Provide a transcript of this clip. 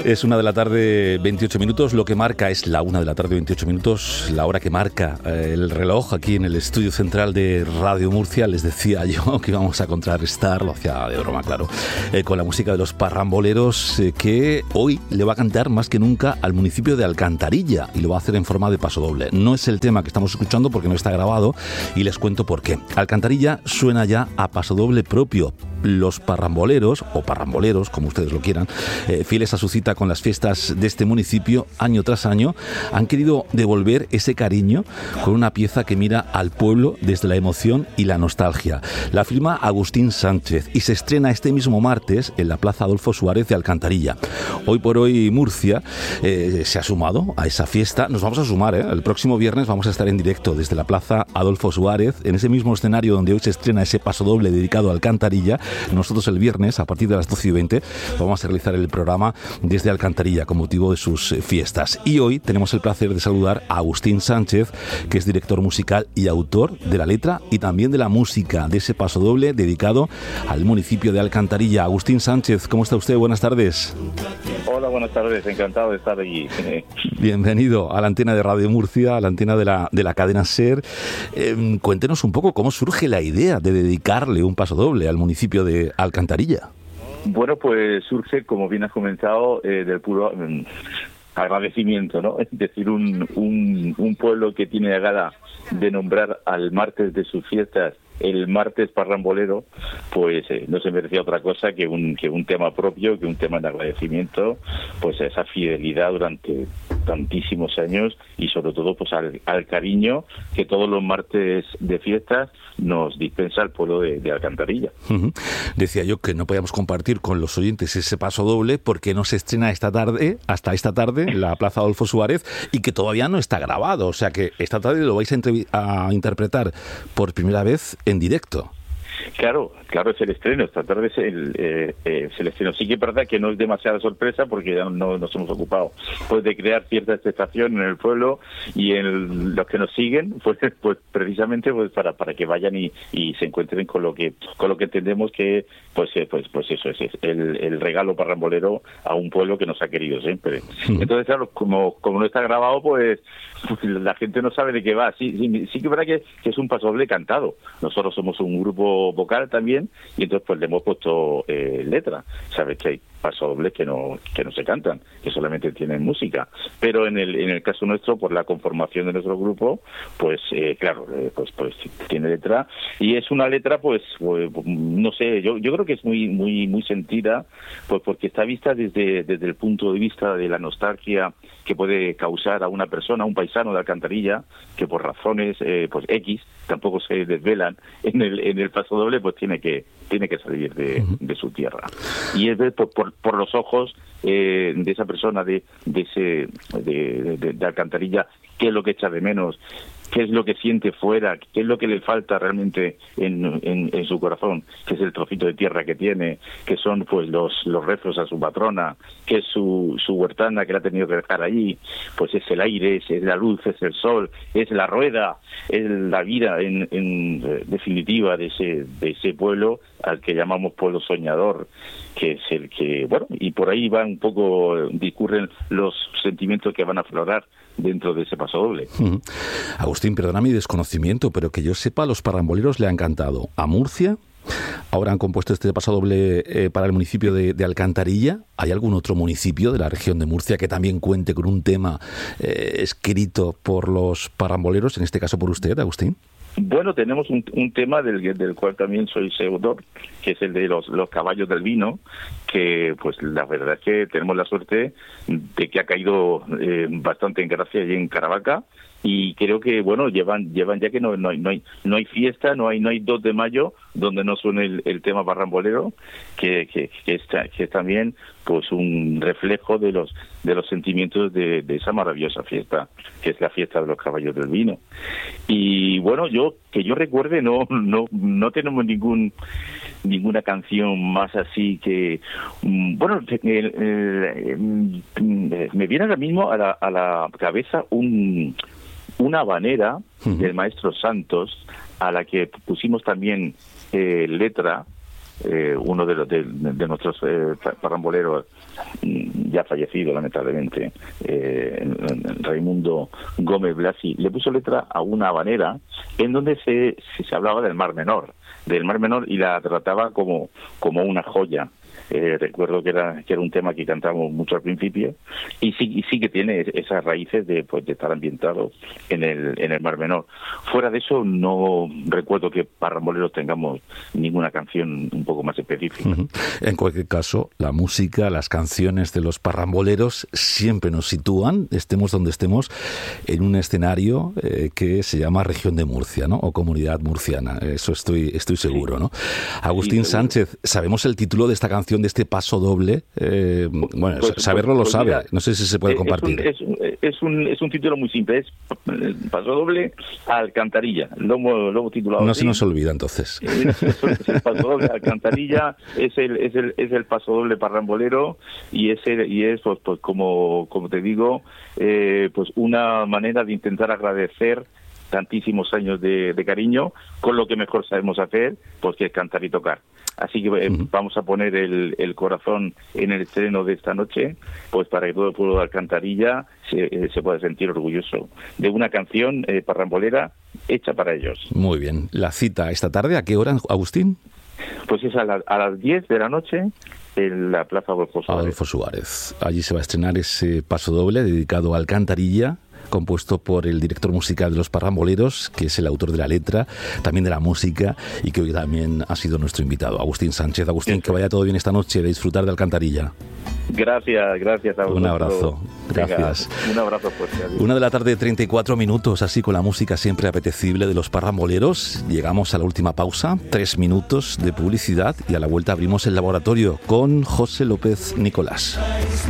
Es 1:28 PM, lo que marca es la 1:28 PM, la hora que marca el reloj aquí en el estudio central de Radio Murcia. Les decía yo que íbamos a contrarrestar, lo hacía de broma, claro, con la música de los parramboleros, que hoy le va a cantar más que nunca al municipio de Alcantarilla, y lo va a hacer en forma de pasodoble. No es el tema que estamos escuchando porque no está grabado, y les cuento por qué. Alcantarilla suena ya a pasodoble propio. Los parramboleros, o parramboleros, como ustedes lo quieran, fieles a su cita con las fiestas de este municipio, año tras año, han querido devolver ese cariño con una pieza que mira al pueblo desde la emoción y la nostalgia. La firma Agustín Sánchez y se estrena este mismo martes en la Plaza Adolfo Suárez de Alcantarilla. Hoy por hoy Murcia se ha sumado a esa fiesta. Nos vamos a sumar, el próximo viernes vamos a estar en directo desde la Plaza Adolfo Suárez, en ese mismo escenario donde hoy se estrena ese pasodoble dedicado a Alcantarilla. Nosotros el viernes, a partir de las 12:20, vamos a realizar el programa desde Alcantarilla con motivo de sus fiestas. Y hoy tenemos el placer de saludar a Agustín Sánchez, que es director musical y autor de la letra y también de la música de ese pasodoble dedicado al municipio de Alcantarilla. Agustín Sánchez, ¿cómo está usted? Buenas tardes. Hola, buenas tardes. Encantado de estar aquí. Bienvenido a la antena de Radio Murcia, a la antena de la cadena SER. Cuéntenos un poco cómo surge la idea de dedicarle un pasodoble al municipio de Alcantarilla. Bueno, pues surge, como bien has comentado, del puro agradecimiento, ¿no? Es decir, un pueblo que tiene la gana de nombrar al martes de sus fiestas el martes parrambolero, pues no se merecía otra cosa que un tema propio, que un tema de agradecimiento, pues a esa fidelidad durante tantísimos años y sobre todo pues al cariño que todos los martes de fiestas nos dispensa el pueblo de Alcantarilla. Uh-huh. Decía yo que no podíamos compartir con los oyentes ese pasodoble porque no se estrena hasta esta tarde en la Plaza Adolfo Suárez, y que todavía no está grabado, o sea que esta tarde lo vais a interpretar por primera vez en directo. Claro, es el estreno. Esta tarde es el estreno. Sí que es verdad que no es demasiada sorpresa porque ya no nos hemos ocupado pues de crear cierta expectación en el pueblo y en los que nos siguen, pues precisamente pues para que vayan y se encuentren con lo que entendemos que pues eso es el regalo parrambolero a un pueblo que nos ha querido siempre. Entonces, claro, como no está grabado, pues la gente no sabe de qué va. Sí que es verdad que es un pasodoble cantado. Nosotros somos un grupo vocal también, y entonces pues le hemos puesto letra. Sabes que hay pasodobles que no se cantan, que solamente tienen música, pero en el caso nuestro, por la conformación de nuestro grupo, pues claro, pues tiene letra, y es una letra pues no sé, yo creo que es muy sentida, pues porque está vista desde el punto de vista de la nostalgia que puede causar a una persona, a un paisano de Alcantarilla, que por razones pues X tampoco se desvelan en el pasodoble, pues tiene que salir de su tierra, y es por los ojos de esa persona de Alcantarilla, qué es lo que echa de menos, qué es lo que siente fuera, qué es lo que le falta realmente en su corazón, que es el trocito de tierra que tiene, que son pues los rezos a su patrona, que es su huertana que la ha tenido que dejar allí, pues es el aire, es la luz, es el sol, es la rueda, es la vida en definitiva de ese pueblo al que llamamos pueblo soñador, que es el que, bueno, y por ahí van un poco, discurren los sentimientos que van a aflorar dentro de ese pasodoble. Agustín, perdona mi desconocimiento, pero que yo sepa, los parramboleros le han cantado a Murcia. Ahora han compuesto este pasodoble para el municipio de Alcantarilla. ¿Hay algún otro municipio de la región de Murcia que también cuente con un tema escrito por los parramboleros, en este caso por usted, Agustín? Bueno, tenemos un tema del cual también soy autor, que es el de los caballos del vino, que pues la verdad es que tenemos la suerte de que ha caído bastante en gracia allí en Caravaca, y creo que bueno llevan ya que no hay fiesta, no hay 2 de mayo donde no suene el tema parrambolero, que es también pues un reflejo de los sentimientos de esa maravillosa fiesta, que es la fiesta de los caballos del vino. Y bueno, yo recuerde no tenemos ninguna canción más así que bueno, me viene ahora mismo a la cabeza una habanera del maestro Santos, a la que pusimos también letra, uno de nuestros parramboleros ya fallecido lamentablemente, Raimundo Gómez Blasi, le puso letra a una habanera en donde se hablaba del Mar Menor y la trataba como una joya. Recuerdo que era un tema que cantamos mucho al principio y sí que tiene esas raíces de estar ambientado en el Mar Menor. Fuera de eso no recuerdo que parramboleros tengamos ninguna canción un poco más específica. Uh-huh. En cualquier caso, la música, las canciones de los parramboleros siempre nos sitúan, estemos donde estemos, en un escenario que se llama Región de Murcia, ¿no? O Comunidad Murciana. Eso estoy seguro, ¿no? Agustín Sánchez, ¿sabemos el título de esta canción, de este paso doble? Saberlo lo sabe. Mira, no sé si se puede compartir. Es un título muy simple. Es paso doble Alcantarilla. Lo hemos titulado No así. Se nos olvida, entonces. Es el paso doble Alcantarilla. Es el paso doble parrambolero y es pues como te digo, pues una manera de intentar agradecer tantísimos años de cariño con lo que mejor sabemos hacer, pues que es cantar y tocar. Así que vamos a poner el corazón en el estreno de esta noche, pues para que todo el pueblo de Alcantarilla se pueda sentir orgulloso de una canción parrambolera hecha para ellos. Muy bien. ¿La cita esta tarde a qué hora, Agustín? Pues es a las 10 de la noche en la Plaza Adolfo Suárez. Allí se va a estrenar ese paso doble dedicado a Alcantarilla, compuesto por el director musical de los Parramboleros, que es el autor de la letra, también de la música, y que hoy también ha sido nuestro invitado, Agustín Sánchez. Agustín, que vaya todo bien esta noche, de disfrutar de Alcantarilla. Gracias a vosotros. Un abrazo. Gracias. Venga, un abrazo fuerte. Adiós. 1:34 p.m, así con la música siempre apetecible de los Parramboleros. Llegamos a la última pausa, 3 minutos de publicidad, y a la vuelta abrimos el laboratorio con José López Nicolás.